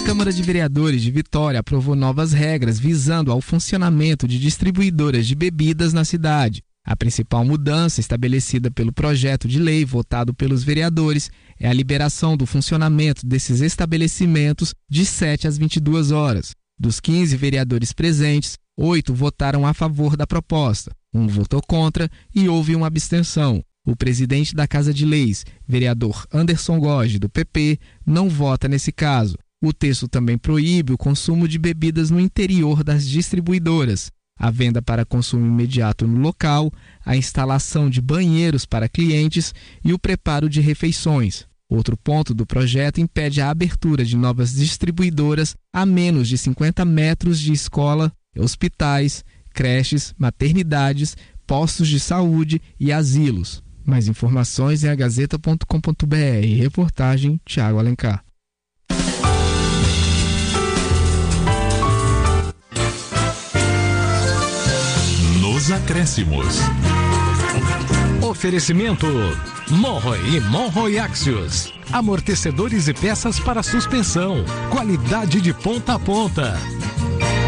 Câmara de Vereadores de Vitória aprovou novas regras visando ao funcionamento de distribuidoras de bebidas na cidade. A principal mudança estabelecida pelo projeto de lei votado pelos vereadores é a liberação do funcionamento desses estabelecimentos de 7 às 22 horas. Dos 15 vereadores presentes, 8 votaram a favor da proposta, 1 votou contra e houve uma abstenção. O presidente da Casa de Leis, vereador Anderson Goge, do PP, não vota nesse caso. O texto também proíbe o consumo de bebidas no interior das distribuidoras, a venda para consumo imediato no local, a instalação de banheiros para clientes e o preparo de refeições. Outro ponto do projeto impede a abertura de novas distribuidoras a menos de 50 metros de escola, hospitais, creches, maternidades, postos de saúde e asilos. Mais informações em agazeta.com.br. Reportagem Tiago Alencar. Nos acréscimos. Oferecimento Monroe e Monroe Axios. Amortecedores e peças para suspensão. Qualidade de ponta a ponta.